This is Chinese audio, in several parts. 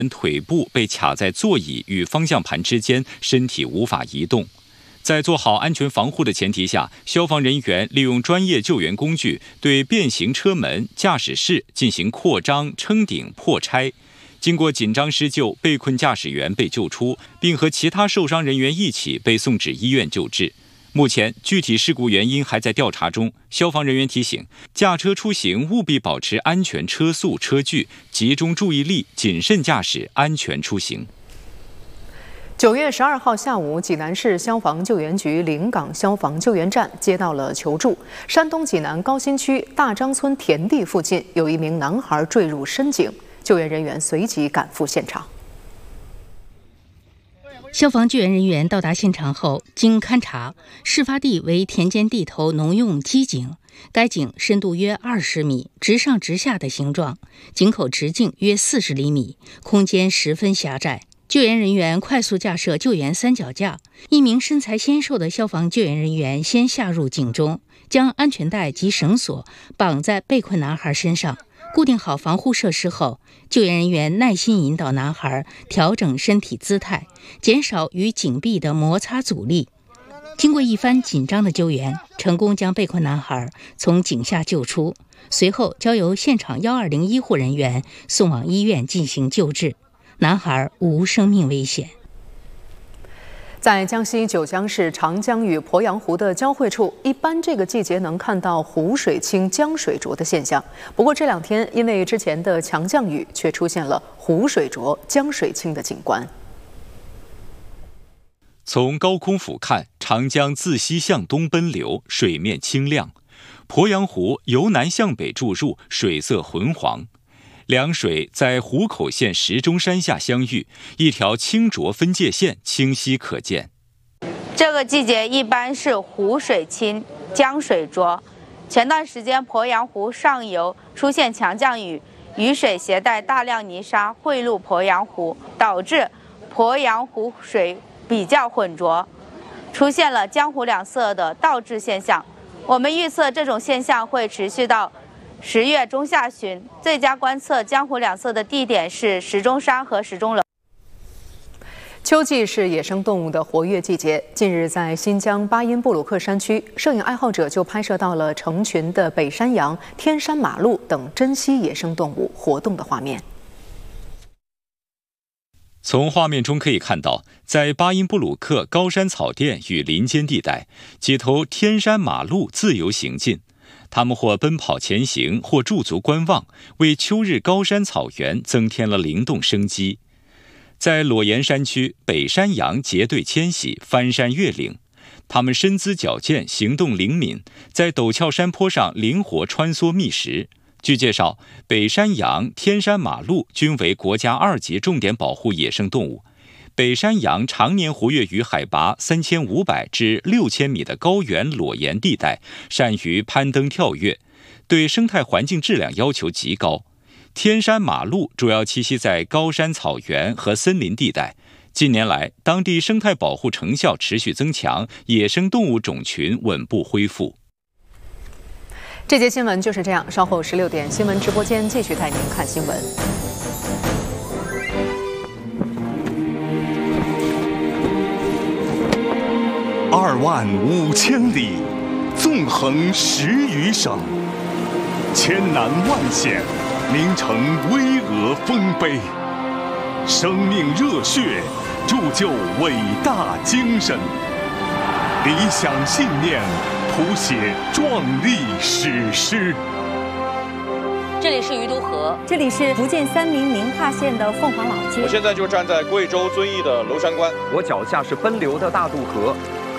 腿部被卡在座椅与方向盘之间，身体无法移动。在做好安全防护的前提下，消防人员利用专业救援工具对变形车门、驾驶室进行扩张、撑顶、破拆。经过紧张施救，被困驾驶员被救出，并和其他受伤人员一起被送至医院救治。目前，具体事故原因还在调查中。消防人员提醒，驾车出行务必保持安全车速、车距，集中注意力，谨慎驾驶，安全出行。 9月12号下午，济南市消防救援局临港消防救援站接到了求助，山东济南高新区大张村田地附近有一名男孩坠入深井，救援人员随即赶赴现场。 消防救援人员到达现场后，经勘查，事发地为田间地头农用基井，该井深度约20米，直上直下的形状，井口直径约40厘米，空间十分狭窄。救援人员快速架设救援三脚架，一名身材纤瘦的消防救援人员先下入井中，将安全带及绳索绑在被困男孩身上，固定好防护设施后，救援人员耐心引导男孩调整身体姿态，减少与井壁的摩擦阻力。经过一番紧张的救援，成功将被困男孩从井下救出，随后交由现场120医护人员送往医院进行救治，男孩无生命危险。 在江西九江市长江与鄱阳湖的交汇处，一般这个季节能看到湖水清、江水浊的现象。不过这2天因为之前的强降雨，却出现了湖水浊、江水清的景观。 从高空俯瞰，长江自西向东奔流，水面清亮；鄱阳湖由南向北注入，水色浑黄。两水在湖口县石钟山下相遇，一条清浊分界线清晰可见。 这个季节一般是湖水清、江水浊。前段时间鄱阳湖上游出现强降雨，雨水携带大量泥沙汇入鄱阳湖，导致鄱阳湖水比较浑浊，出现了江湖两色的倒置现象。我们预测这种现象会持续到10月中下旬，最佳观测江湖两色的地点是石钟山和石钟楼。 秋季是野生动物的活跃季节。近日，在新疆巴音布鲁克山区，摄影爱好者就拍摄到了成群的北山羊、天山马鹿等珍稀野生动物活动的画面。 从画面中可以看到，在巴音布鲁克高山草甸与林间地带，几头天山马鹿自由行进。它们或奔跑前行，或驻足观望，为秋日高山草原增添了灵动生机。在裸岩山区，北山羊结队迁徙，翻山越岭。它们身姿矫健，行动灵敏，在陡峭山坡上灵活穿梭觅食。据介绍，北山羊、天山马鹿均为国家2级重点保护野生动物。北山羊常年活跃于海拔3500至6000米的高原裸岩地带，善于攀登跳跃，对生态环境质量要求极高。天山马鹿主要栖息在高山草原和森林地带。近年来，当地生态保护成效持续增强，野生动物种群稳步恢复。 这节新闻就是这样，稍后16点新闻直播间继续带您看新闻。 25000里，纵横10余省，千难万险，凝成巍峨丰碑。生命热血，铸就伟大精神，理想信念，谱写壮丽史诗。 这里是鱼都河， 这里是福建三明宁化县的凤凰老街。 我现在就站在贵州遵义的娄山关， 我脚下是奔流的大渡河。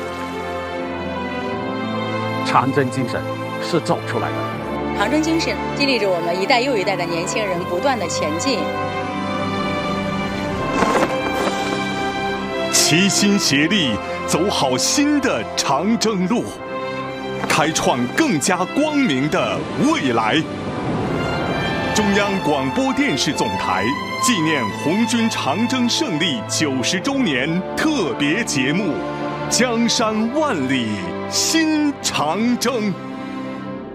长征精神是走出来的， 长征精神激励着我们一代又一代的年轻人不断的前进。 齐心协力，走好新的长征路，开创更加光明的未来。中央广播电视总台纪念红军长征胜利90周年特别节目《江山万里新长征》。